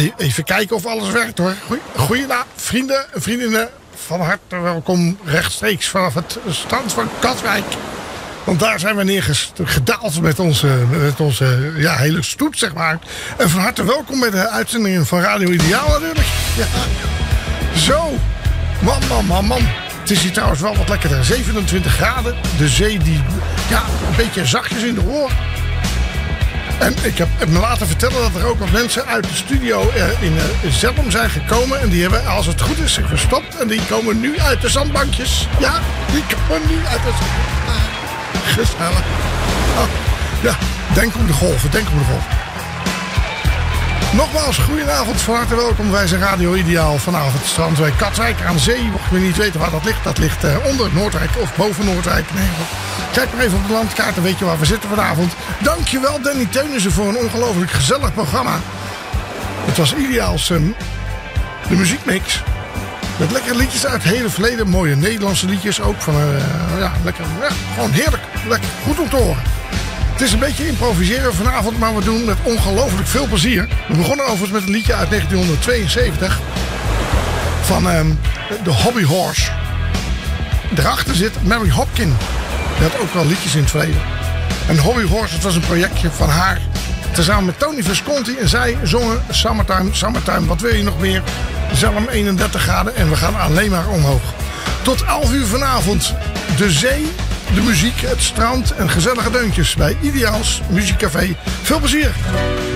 Even kijken of alles werkt hoor. Goedenavond vrienden en vriendinnen. Van harte welkom rechtstreeks vanaf het strand van Katwijk. Want daar zijn we neergedaald met onze hele stoet, zeg maar. En van harte welkom bij de uitzendingen van Radio Ideaal natuurlijk. Ja. Zo. Man. Het is hier trouwens wel wat lekkerder. 27 graden. De zee die, een beetje zachtjes in de oren. En ik heb me laten vertellen dat er ook wat mensen uit de studio in Zelm zijn gekomen. En die hebben, als het goed is, zich verstopt. En die komen nu uit de zandbankjes. Ja, die komen nu uit de zandbankjes. Gezellig. Oh, ja, denk om de golven. Nogmaals, goedenavond, van harte welkom. Wij zijn Radio Ideaal vanavond het strand bij Katwijk aan zee. Mocht je niet weten waar dat ligt, dat ligt onder Noordwijk of boven Noordwijk. Nee, kijk maar even op de landkaart, dan weet je waar we zitten vanavond. Dankjewel Danny Teunissen voor een ongelooflijk gezellig programma. Het was Ideaals de muziekmix. Met lekkere liedjes uit het hele verleden. Mooie Nederlandse liedjes ook. Lekker, gewoon heerlijk. Lekker, goed om te horen. Het is een beetje improviseren vanavond, maar we doen met ongelooflijk veel plezier. We begonnen overigens met een liedje uit 1972 van de Hobby Horse. Daarachter zit Mary Hopkin. Die had ook wel liedjes in het verleden. En Hobby Horse, het was een projectje van haar. Tezamen met Tony Visconti en zij zongen Summertime, wat wil je nog meer? Zelm 31 graden en we gaan alleen maar omhoog. Tot 11 uur vanavond de zee, de muziek, het strand en gezellige deuntjes bij Ideaals Muziekcafé. Veel plezier!